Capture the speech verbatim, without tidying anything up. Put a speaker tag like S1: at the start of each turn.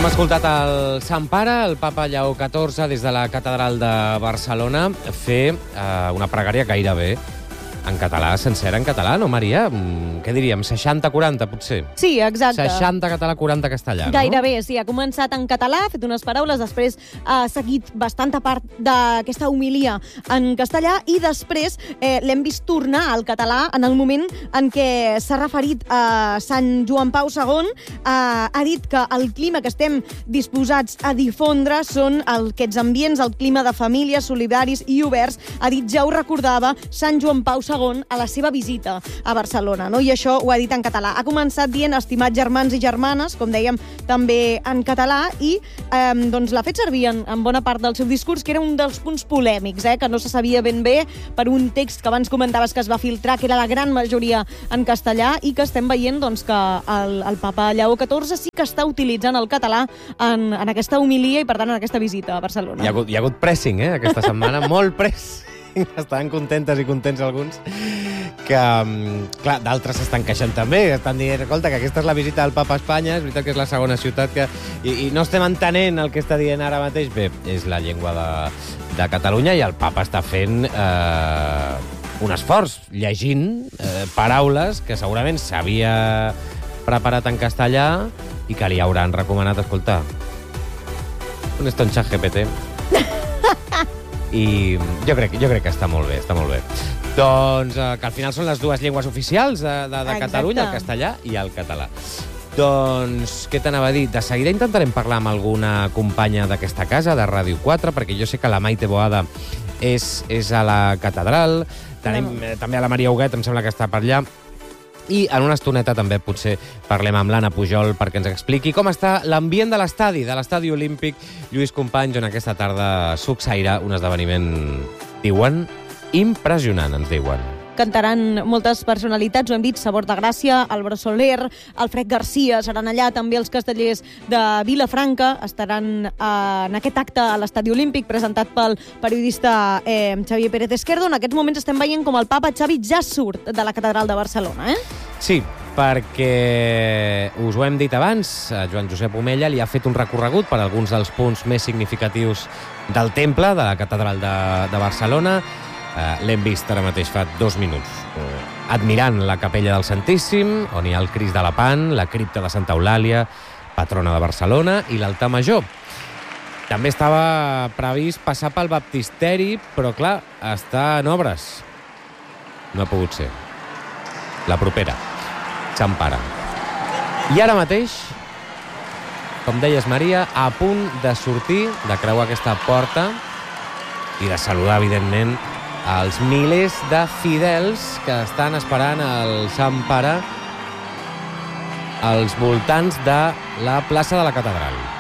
S1: Hem escoltat el Sant Pare, el papa Lleó catorze, des de la catedral de Barcelona, fer eh, una pregària gairebé en català, sencera en català, no, Maria? Mm, què diríem, seixanta quaranta, potser?
S2: Sí, exacte.
S1: seixanta català, quaranta castellà, no?
S2: Gairebé, sí. Ha començat en català, ha fet unes paraules, després ha seguit bastanta part d'aquesta homilia en castellà i després eh, l'hem vist tornar al català en el moment en què s'ha referit a Sant Joan Pau segon. Eh, ha dit que el clima que estem disposats a difondre són aquests ambients, el clima de famílies, solidaris i oberts. Ha dit, ja ho recordava, Sant Joan Pau segon a la seva visita a Barcelona, no? I això ho ha dit en català. Ha començat dient estimats germans i germanes, com dèiem, també en català, i eh, doncs l'ha fet servir en, en bona part del seu discurs, que era un dels punts polèmics, eh, que no se sabia ben bé per un text que abans comentaves que es va filtrar, que era la gran majoria en castellà, i que estem veient doncs, que el, el papa Lleó catorze sí que està utilitzant el català en, en aquesta homilia i, per tant, en aquesta visita a Barcelona.
S1: Hi ha hagut, hi ha hagut pressing, eh, aquesta setmana, molt pressing. Estaven contentes i contents alguns, que, clar, d'altres s'estan queixant també, estan dient, escolta, que aquesta és la visita del papa a Espanya, és veritat que és la segona ciutat que... I, i no estem entenent el que està dient ara mateix. Bé, és la llengua de, de Catalunya i el papa està fent eh, un esforç, llegint eh, paraules que segurament s'havia preparat en castellà i que li hauran recomanat, escoltar, un està en ChatGPT. I jo crec, jo crec que està molt bé, està molt bé. Doncs eh, que al final són les dues llengües oficials de, de, de Catalunya, el castellà i el català. Doncs, què t'anava a dir? De seguida intentarem parlar amb alguna companya d'aquesta casa, de Ràdio quatre, perquè jo sé que la Maite Boada és, és a la catedral. Tenim no. eh, també a la Maria Huguet, em sembla que està per allà. I en una estoneta també potser parlem amb l'Anna Pujol perquè ens expliqui com està l'ambient de l'estadi, de l'estadi olímpic Lluís Companys, on aquesta tarda succeirà un esdeveniment, diuen, impressionant, ens diuen.
S2: Cantaran moltes personalitats, ho hem dit, Sabor de Gràcia, Álvaro Soler, Alfred Garcia, seran allà també els castellers de Vilafranca, estaran eh, en aquest acte a l'Estadi Olímpic presentat pel periodista eh, Xavier Pérez Esquerdo. En aquests moments estem veient com el papa Xavi ja surt de la catedral de Barcelona, eh?
S1: Sí, perquè us ho hem dit abans, Joan Josep Omella li ha fet un recorregut per alguns dels punts més significatius del temple, de la catedral de, de Barcelona. Uh, l'hem vist ara mateix fa dos minuts, uh, admirant la capella del Santíssim, on hi ha el Crist de la Pan, la cripta de Santa Eulàlia, patrona de Barcelona, i l'altar major. També estava previst passar pel baptisteri, però clar, està en obres. No ha pogut ser. La propera, Sant Pare. I ara mateix, com deies, Maria, a punt de sortir, de creuar aquesta porta i de saludar, evidentment, els milers de fidels que estan esperant el Sant Pare als voltants de la plaça de la Catedral.